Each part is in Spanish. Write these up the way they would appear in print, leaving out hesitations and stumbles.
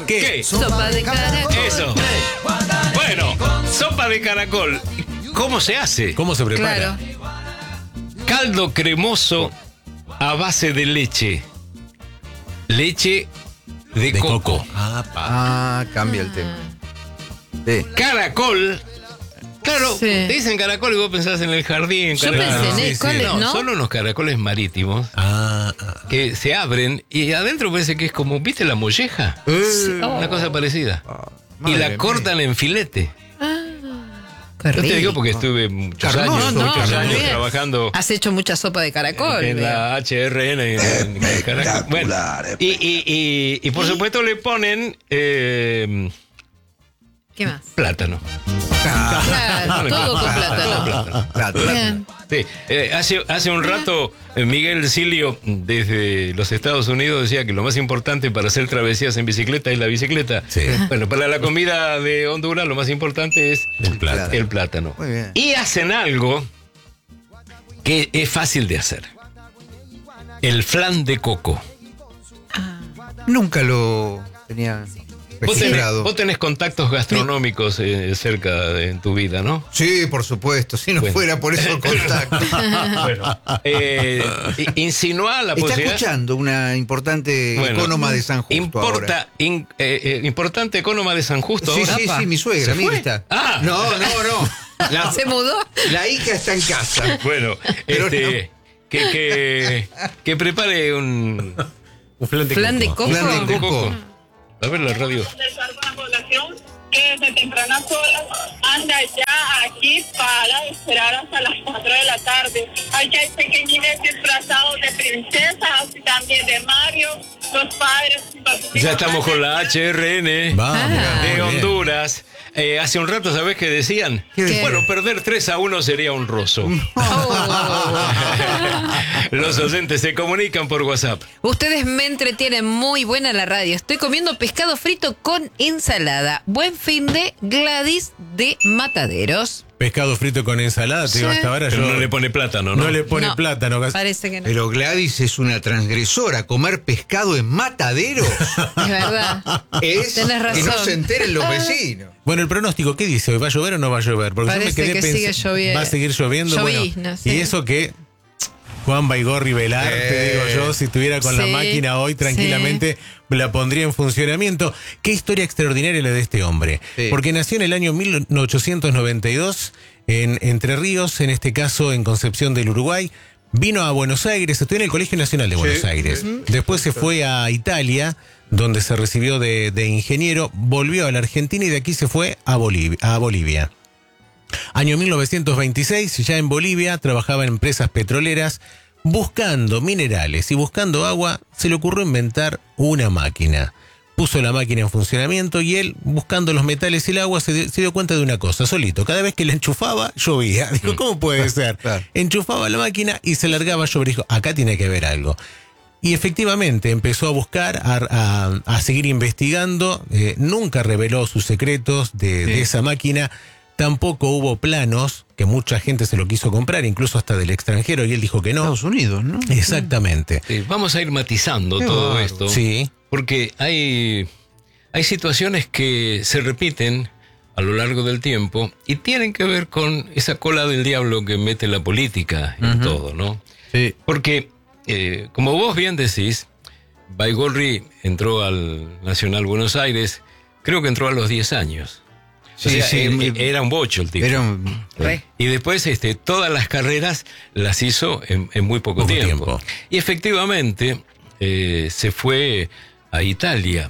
¿Qué? Sopa de caracol. Eso. Bueno, sopa de caracol. ¿Cómo se hace? ¿Cómo se prepara? Claro. Caldo cremoso a base de leche. Leche de coco. Cambia el tema. Sí. Caracol. Claro, Sí. te dicen caracol y vos pensás en el jardín. Yo caracol. pensé en sí, él. sí. ¿Cuál es, no? Son unos caracoles marítimos que se abren y adentro parece que es como, ¿viste la molleja? Una cosa parecida. Y madre la mía. cortan en filete. Qué Yo te digo rico. porque estuve muchos Carnoso, años, no, muchos muy años bien. trabajando Has hecho mucha sopa de caracol. en veo. la HRN. en Caracol. Bueno, y por supuesto le ponen ¿Qué más? plátano. Claro, todo con plátano. Plátano. Bien. Sí, hace un rato Miguel Silio desde los Estados Unidos decía que lo más importante para hacer travesías en bicicleta es la bicicleta. Sí. Bueno, para la comida de Honduras lo más importante es El plátano. el plátano. Muy bien. Y hacen algo que es fácil de hacer. El flan de coco. Nunca lo tenía registrado. Vos tenés contactos gastronómicos cerca en tu vida, ¿no? Sí, por supuesto. Si no Bueno. fuera por eso el contacto. Bueno, insinúa la Está posibilidad. escuchando una importante Bueno, ecónoma de San Justo ahora. Importante ecónoma de San Justo. Sí, ahora. sí, sí, mi suegra, ¿Se mira fue? está. Ah. No. ¿Se mudó? La hija está en casa. Bueno, Pero que prepare un Un flan de Flan de coco. coco. Flan de coco. coco. A ver la radio. Conversar con la población que desde tempranas horas anda ya aquí para esperar hasta las 4 de la tarde. Aquí hay pequeñines disfrazados de princesas y también de Mario, los padres. Ya estamos con la HRN Vamos. de muy bien. Honduras. Hace un rato, ¿sabés qué decían? ¿Qué decían? Bueno, perder 3-1 sería honroso. Los docentes se comunican por WhatsApp. Ustedes me entretienen muy buena la radio. Estoy comiendo pescado frito con ensalada. Buen fin de Gladys de Mataderos. Pescado frito con ensalada, te digo, Sí. hasta ahora Pero yo no le pone plátano, ¿no? no le pone No, plátano. Parece que no. Pero Gladys es una transgresora. Comer pescado en Mataderos Es verdad. es Tenés que no razón. se enteren los vecinos. Bueno, el pronóstico, ¿qué dice hoy? ¿Va a llover o no va a llover? Porque Parece yo me quedé que sigue pensando. lloviendo. ¿Va a seguir lloviendo? Llovizna, Bueno, sí. y eso que Juan Baigorri Velar, te digo yo, si estuviera con la Sí, máquina hoy, tranquilamente la pondría en funcionamiento. Qué historia extraordinaria la de este hombre. Sí. Porque nació en el año 1892 en Entre Ríos, en este caso en Concepción del Uruguay. Vino a Buenos Aires, estudió en el Colegio Nacional de Buenos Aires. Después se fue a Italia, donde se recibió de ingeniero, volvió a la Argentina y de aquí se fue a Bolivia. Año 1926, ya en Bolivia, trabajaba en empresas petroleras, buscando minerales y buscando agua, se le ocurrió inventar una máquina. Puso la máquina en funcionamiento y él, buscando los metales y el agua, se dio cuenta de una cosa, solito. Cada vez que la enchufaba, llovía. Dijo, ¿cómo puede ser? Claro. Enchufaba la máquina y se largaba a llover. Dijo, acá tiene que haber algo. Y efectivamente empezó a buscar, a seguir investigando. Nunca reveló sus secretos de esa máquina. Tampoco hubo planos, que mucha gente se lo quiso comprar, incluso hasta del extranjero, y él dijo que no. Estados Unidos, ¿no? Exactamente. Vamos a ir matizando Qué todo bárbaro. esto. Sí. Porque hay situaciones que se repiten a lo largo del tiempo y tienen que ver con esa cola del diablo que mete la política en todo, ¿no? Sí. Porque, como vos bien decís, Baigorri entró al Nacional Buenos Aires, creo que entró a los 10 años. Sí, O sea, sí, era un bocho el tipo. Era un- Y después todas las carreras las hizo en muy poco Poco tiempo. tiempo. Y efectivamente se fue a Italia.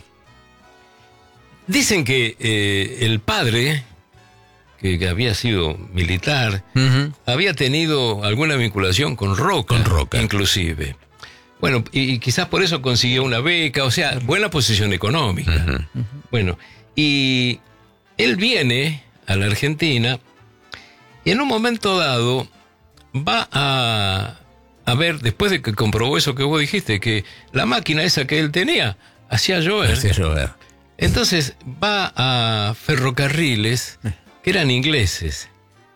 Dicen que el padre, que había sido militar, había tenido alguna vinculación con Roca. Con Roca. Inclusive. Bueno, y quizás por eso consiguió una beca, o sea, buena posición económica. Bueno, y él viene a la Argentina y en un momento dado va a ver, después de que comprobó eso que vos dijiste, que la máquina esa que él tenía hacía llover. Hacía llover. Entonces va a ferrocarriles que eran ingleses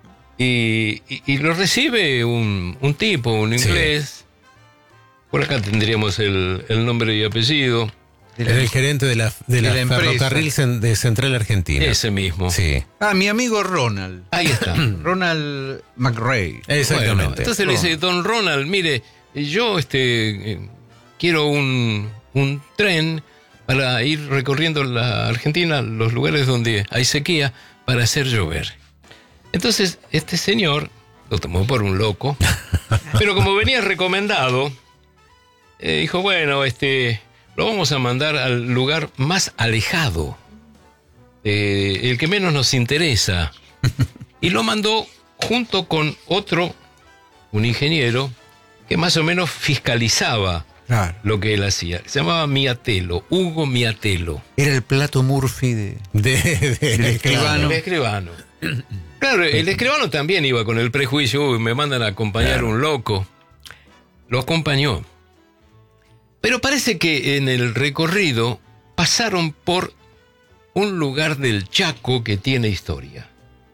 y lo recibe un tipo, un inglés. Por acá tendríamos el nombre y apellido. Es el gerente de la empresa. ferrocarril de Central Argentina. Ese mismo. Sí. Mi amigo Ronald. Ahí está. Ronald McRae. Exactamente. Bueno, entonces le dice, don Ronald, mire, yo quiero un tren para ir recorriendo la Argentina, los lugares donde hay sequía, para hacer llover. Entonces, este señor lo tomó por un loco, pero como venía recomendado, dijo, bueno, lo vamos a mandar al lugar más alejado, el que menos nos interesa. Y lo mandó junto con un ingeniero, que más o menos fiscalizaba lo que él hacía. Se llamaba Miatelo, Hugo Miatelo. Era el plato Murphy del escribano. El escribano. Claro, el escribano también iba con el prejuicio, me mandan a acompañar un loco. Lo acompañó. Pero parece que en el recorrido pasaron por un lugar del Chaco que tiene historia.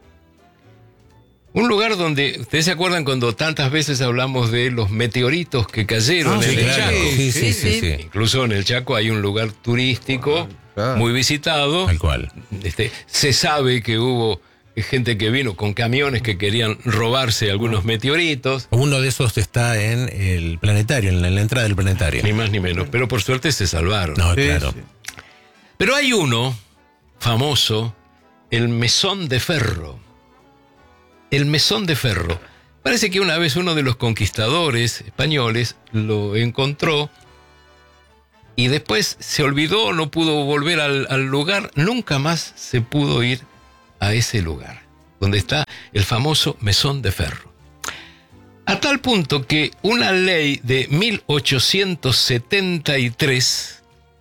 Un lugar donde, ¿ustedes se acuerdan cuando tantas veces hablamos de los meteoritos que cayeron en el Chaco? Sí. Incluso en el Chaco hay un lugar turístico muy visitado. Tal cual. Se sabe que hubo gente que vino con camiones que querían robarse algunos meteoritos. Uno de esos está en el planetario, en la entrada del planetario. Ni más ni menos, pero por suerte se salvaron. No, claro. Sí. Pero hay uno famoso, el Mesón de Ferro. El Mesón de Ferro. Parece que una vez uno de los conquistadores españoles lo encontró y después se olvidó, no pudo volver al lugar, nunca más se pudo ir a ese lugar, donde está el famoso Mesón de Ferro. A tal punto que una ley de 1873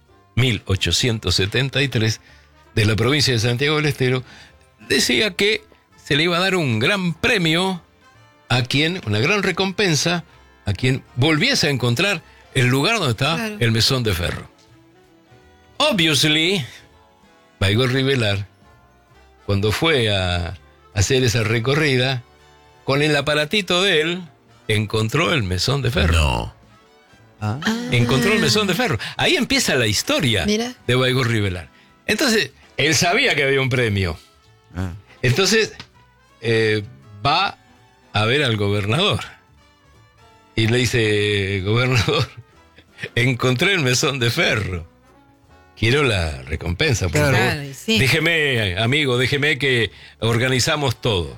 de la provincia de Santiago del Estero decía que se le iba a dar un gran premio una gran recompensa a quien volviese a encontrar el lugar donde estaba el Mesón de Ferro. Obviously, Baigorri Velar, cuando fue a hacer esa recorrida, con el aparatito de él, encontró el Mesón de Ferro. No. Encontró el Mesón de Ferro. Ahí empieza la historia Mira. de Baigorri Velar. Entonces, él sabía que había un premio. Entonces, va a ver al gobernador. Y le dice, gobernador, encontré el Mesón de Ferro. Quiero la recompensa, por favor. Claro, sí. Déjeme, amigo, déjeme que organizamos todo.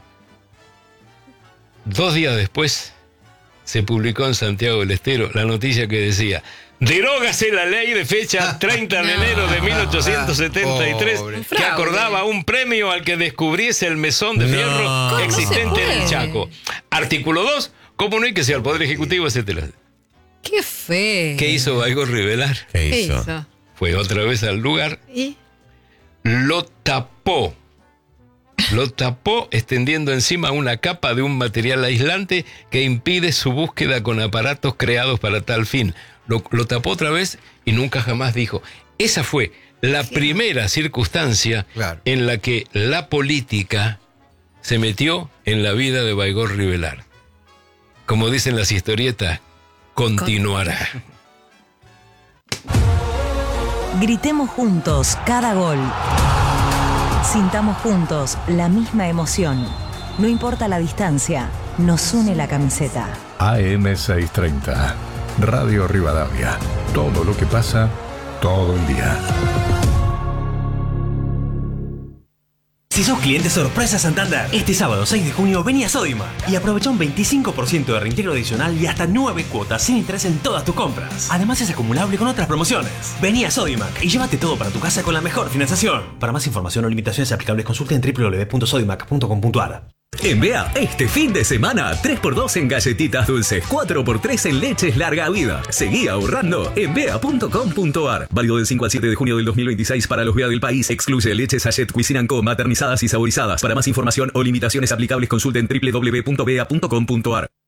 2 días después, se publicó en Santiago del Estero la noticia que decía: derógase la ley de fecha 30 de enero de 1873 que acordaba un premio al que descubriese el Mesón de Fierro existente en el Chaco. Artículo 2, comunica que sea el Poder Ejecutivo, etcétera. ¡Qué feo! ¿Qué hizo Baigorri Velar? ¿Qué hizo? Fue otra vez al lugar, ¿Y? lo tapó extendiendo encima una capa de un material aislante que impide su búsqueda con aparatos creados para tal fin. Lo tapó otra vez y nunca jamás dijo. Esa fue la primera circunstancia en la que la política se metió en la vida de Baigorri Velar. Como dicen las historietas, continuará. Gritemos juntos cada gol. Sintamos juntos la misma emoción. No importa la distancia, nos une la camiseta. AM630, Radio Rivadavia. Todo lo que pasa, todo el día. Si sos cliente sorpresa Santander, este sábado 6 de junio vení a Sodimac y aprovecha un 25% de reintegro adicional y hasta 9 cuotas sin interés en todas tus compras. Además es acumulable con otras promociones. Vení a Sodimac y llévate todo para tu casa con la mejor financiación. Para más información o limitaciones aplicables consulta en www.sodimac.com.ar. En BEA, este fin de semana, 3x2 en galletitas dulces, 4x3 en leches larga vida. Seguí ahorrando en bea.com.ar. Válido del 5 al 7 de junio del 2026 para los BEA del país. Excluye leches Sachet Cuisine & Co, maternizadas y saborizadas. Para más información o limitaciones aplicables consulta en www.bea.com.ar.